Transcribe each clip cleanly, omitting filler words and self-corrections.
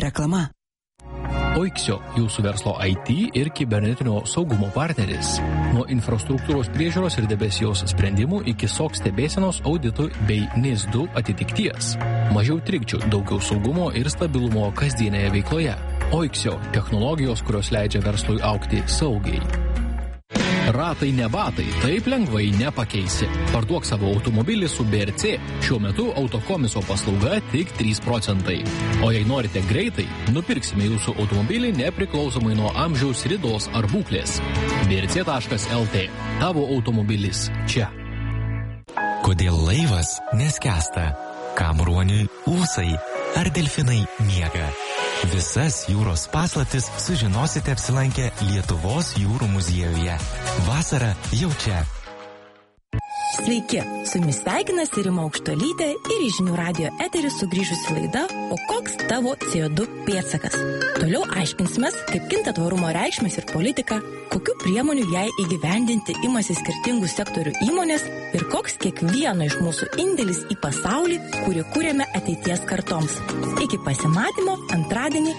Reklama. Oiksio, jūsų verslo IT ir kibernetinio saugumo partneris. Nuo infrastruktūros priežiūros ir debesijos sprendimų iki SOC stebėsenos auditų bei NIS2 atitikties. Mažiau trikdžių, daugiau saugumo ir stabilumo kasdienėje veikloje. Oiksio – technologijos, kurios leidžia verslui augti saugiai. Ratai ne batai, taip lengvai nepakeisi. Parduok savo automobilį su BRC. Šiuo metu autokomiso paslauga tik 3%. O jei norite greitai, nupirksime jūsų automobilį nepriklausomai nuo amžiaus, ridos ar būklės. brc.lt. Tavo automobilis čia. Kodėl laivas neskęsta? Kam ruoniui ūsai? Ar delfinai miega? Visas jūros paslaptis sužinosite apsilankę Lietuvos jūrų muziejuje. Vasara jau čia. Sveiki, su jumis sveikinasi Rima Aukštuolytė ir į Žinių radijo eterį sugrįžusi laida O koks tavo CO2 pėdsakas? Toliau aiškinsimės, kaip kinta tvarumo reikšmės ir politika, kokių priemonių jai įgyvendinti imasi skirtingų sektorių įmonės ir koks kiekvieno iš mūsų indėlis į pasaulį, kurį kūrėme ateities kartoms. Iki pasimatymo antradienį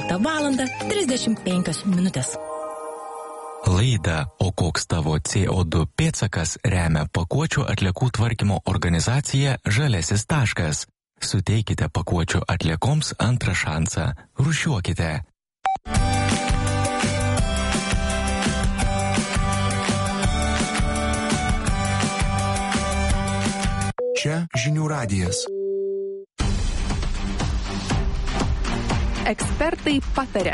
14:35. Laidą O koks tavo CO2 pėdsakas remia pakuočių atliekų tvarkymo organizacija Žaliasis taškas. Suteikite pakuočių atliekoms antrą šansą. Rūšiuokite. Čia Žinių radijas. Ekspertai pataria.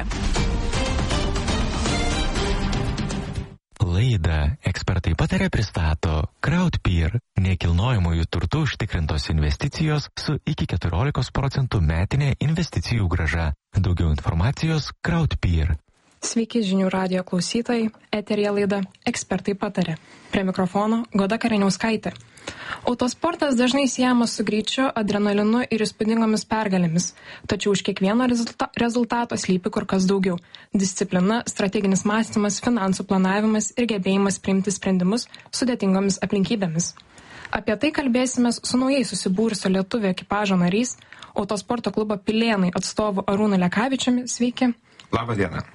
Laidą Ekspertai pataria pristato Krautpeer, nekilnojamųjų turtų užtikrintos investicijos su iki 14% metinė investicijų grąža. Daugiau informacijos Krautpeer. Sveiki Žinių radijo klausytojai, eteryje laida Ekspertai pataria. Prie mikrofono Goda Kareniauskaitė. Autosportas dažnai siejamas su greičiu, adrenalinu ir įspūdingomis pergalėmis, tačiau už kiekvieno rezultato slypi kur kas daugiau. Disciplina, strateginis mąstymas, finansų planavimas ir gebėjimas priimti sprendimus sudėtingomis aplinkybėmis. Apie tai kalbėsime su naujai susibūrusio lietuvio ekipažo narys, autosporto klubo Pilėnai atstovu Arūnu Lekavičiumi. Sveiki. Labą dieną.